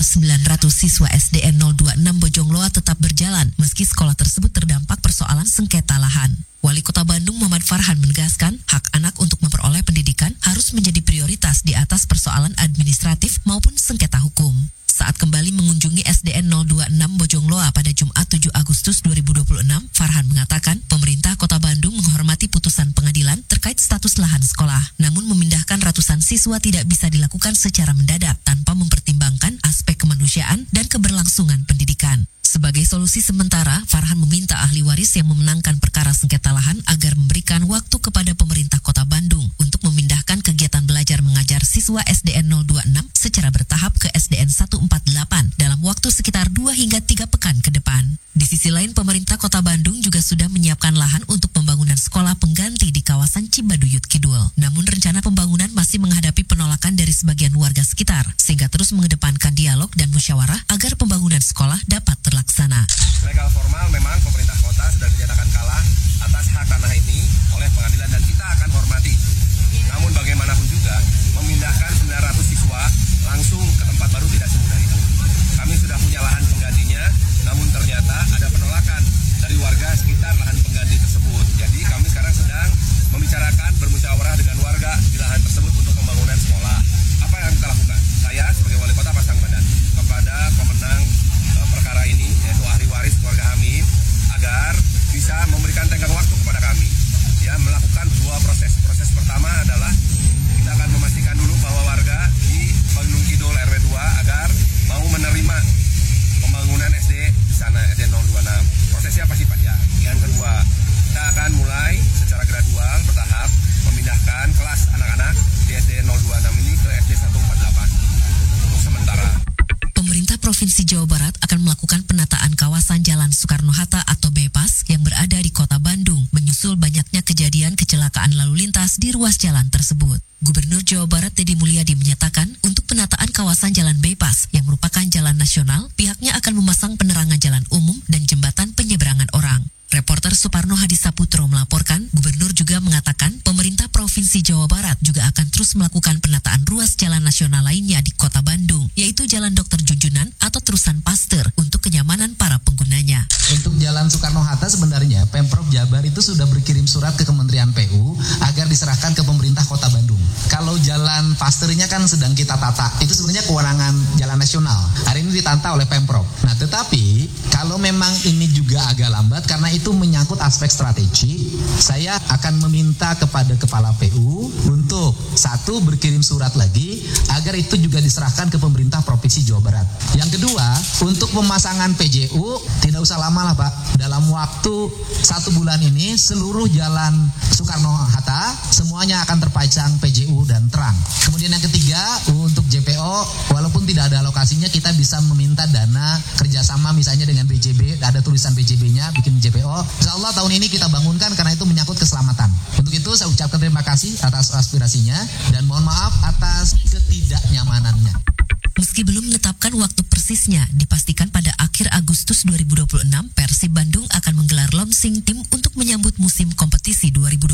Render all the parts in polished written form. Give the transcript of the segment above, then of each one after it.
900 siswa SDN 026 Bojongloa tetap berjalan meski sekolah tersebut terdampak persoalan sengketa lahan. Wali Kota Bandung Muhammad Farhan menegaskan hak anak untuk memperoleh pendidikan harus menjadi prioritas di atas persoalan administratif maupun sengketa hukum. Saat kembali mengunjungi SDN 026 Bojongloa pada Jumat 7 Agustus 2026, Farhan mengatakan pemerintah Kota Bandung menghormati putusan pengadilan terkait status lahan sekolah. Namun memindahkan ratusan siswa tidak bisa dilakukan secara mendadak tanpa mempertimbangkan aspek kemanusiaan dan keberlangsungan pendidikan. Sebagai solusi sementara, Farhan meminta ahli waris yang memenangkan perkara sengketa lahan agar memberikan waktu kepada pemerintah Kota Bandung untuk memindahkan kegiatan belajar mengajar siswa SDN 026 secara bertahap ke SDN 148 dalam waktu sekitar 2 hingga 3 pekan ke depan. Di sisi lain, pemerintah Kota Bandung juga sudah menyiapkan lahan untuk pembangunan sekolah pengganti di kawasan Cibaduyut Kidul. Namun rencana pembangunan masih menghadapi penolakan dari sebagian warga sekitar, sehingga terus mengedepankan dialog dan musyawarah agar pembangunan sekolah dapat terlaksana. Legal formal memang pemerintah kota sudah dinyatakan kalah atas hak tanah ini oleh pengadilan dan kita akan hormati itu. Namun bagaimanapun juga memindahkan 900 siswa langsung ke tempat baru tidak semudah itu. Kami sudah punya lahan penggantinya, namun ternyata ada penolakan dari warga sekitar lahan pengganti tersebut. Jadi kami sekarang sedang membicarakan bermusyawarah dengan warga di lahan tersebut untuk pembangunan sekolah. Apa yang kita lakukan? Saya sebagai wali kota pasang badan kepada pemenang perkara ini, yaitu ahli waris keluarga Hamid, agar bisa memberikan tenggang waktu kepada kami, ya, melakukan 2 proses. Proses pertama adalah kita akan memastikan dulu bahwa warga di Bandung Kidul RW 2 agar mau menerima pembangunan SD di sana, SD 026. Prosesnya pasti panjang. Yang kedua, kita akan mulai secara gradual bertahap memindahkan kelas anak-anak di SD 026 ini ke SD 148 untuk sementara. Pemerintah Provinsi Jawa Barat akan melakukan penataan kawasan Jalan Soekarno-Hatta atau Bypass yang berada di Kota Bandung menyusul banyaknya kejadian kecelakaan lalu lintas di ruas jalan tersebut. Gubernur Jawa Barat Deddy Mulyadi menyatakan untuk penataan kawasan Jalan Bypass yang merupakan jalan nasional, pihaknya akan memasang penerangan jalan umum dan jembatan penyeberangan orang. Reporter Suparno Hadisaputro melaporkan, Gubernur juga mengatakan pemerintah Provinsi Jawa Barat juga akan terus melakukan penataan ruas jalan nasional lainnya di Kota Bandung, yaitu Jalan Dr. Junjunan atau Terusan Pasteur untuk kenyamanan para penggunanya. Untuk Jalan Soekarno-Hatta sebenarnya Pemprov Jabar itu sudah berkirim surat ke Kementerian PU agar diserahkan ke pemerintah Kota Bandung. Kalau Jalan Pasteurnya kan sedang kita tata, itu sebenarnya kewenangan jalan nasional. Hari ini ditata oleh Pemprov. Nah, tetapi kalau memang ini juga agak lambat karena itu menyangkut aspek strategi, saya akan meminta kepada Kepala PU untuk berkirim surat lagi agar itu juga diserahkan ke pemerintah Provinsi Jawa Barat. Yang kedua, untuk pemasangan PJU tidak usah lama lah Pak. Dalam waktu 1 bulan ini seluruh Jalan Soekarno-Hatta semuanya akan terpasang PJU dan terang. Kemudian yang ketiga, untuk JPO walaupun tidak ada alokasinya kita bisa meminta dana kerjasama misalnya dengan BJB, ada tulisan BJB-nya bikin JPO. Insya Allah tahun ini kita bangunkan karena itu menyangkut keselamatan. Untuk itu saya ucapkan terima kasih atas aspirasinya dan mohon maaf atas ketidaknyamanannya. Meski belum menetapkan waktu persisnya, dipastikan pada akhir Agustus 2026, Persib Bandung akan menggelar launching tim untuk menyambut musim kompetisi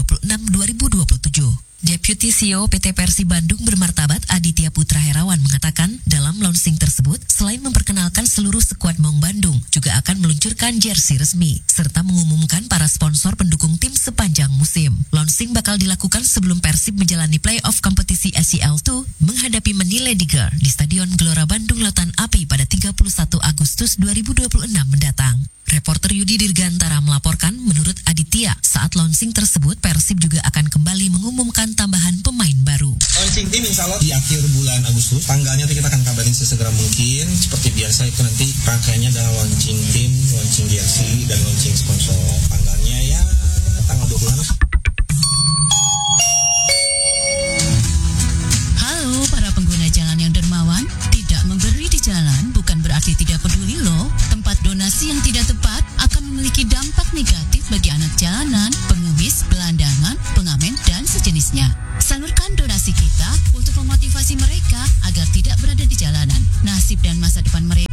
2026-2027. Deputi CEO PT Persib Bandung bermartabat Aditya Putra Herawan mengatakan dalam launching tersebut, selain memperkenalkan seluruh skuad Maung Bandung, juga akan meluncurkan jersey resmi, serta mengumumkan para sponsor pendukung tim sepanjang musim. Launching bakal dilakukan sebelum Persib menjalani play-off kompetisi SCL 2 menghadapi Manila Tiger di Stadion Gelora Bandung Lautan Api pada 31 Agustus 2026 mendatang. Reporter Yudi Dirgantara melaporkan, menurut Aditya, saat launching tersebut Persib juga akan kembali mengumumkan tambahan pemain baru. Launching tim insya Allah di akhir bulan Agustus. Tanggalnya kita akan kabarin sesegera mungkin. Seperti biasa itu nanti rangkaiannya adalah launching tim, launching jersey, dan launching sponsor. Tanggalnya ya tanggal 20-an lah. Halo para pengguna jalan yang dermawan, tidak memberi di jalan bukan berarti tidak peduli loh. Tempat donasi yang tidak tepat akan memiliki dampak negatif bagi anak jalanan, pengemis, gelandangan, pengamen, dan sejenisnya. Salurkan donasi kita untuk memotivasi mereka agar tidak berada di jalanan. Nasib dan masa depan mereka